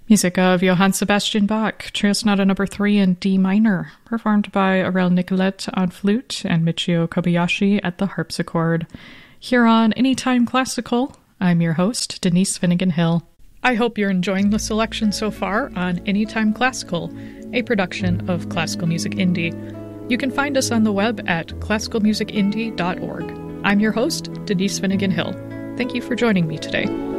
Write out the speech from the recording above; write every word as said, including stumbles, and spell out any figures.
Music of Johann Sebastian Bach, Trio Sonata number three in D minor, performed by Aurel Nicolette on flute and Michio Kobayashi at the harpsichord. Here on Anytime Classical, I'm your host, Denise Finnegan Hill. I hope you're enjoying the selection so far on Anytime Classical, a production of Classical Music Indie. You can find us on the web at classical music indie dot org. I'm your host, Denise Finnegan Hill. Thank you for joining me today.